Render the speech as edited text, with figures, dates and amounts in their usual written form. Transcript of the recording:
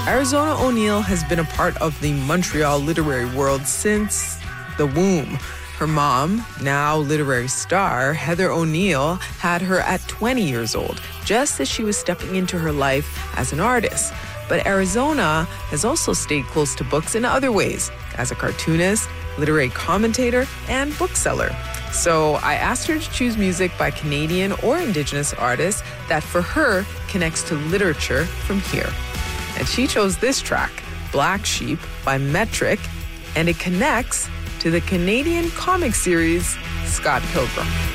Arizona O'Neal has been a part of the Montreal literary world since the womb. Her mom, now literary star Heather O'Neal, had her at 20 years old, just as she was stepping into her life as an artist. But Arizona has also stayed close to books in other ways, as a cartoonist, literary commentator, and bookseller. So I asked her to choose music by Canadian or Indigenous artists that for her connects to literature from here. And she chose this track, Black Sheep by Metric, and it connects to the Canadian comic series Scott Pilgrim.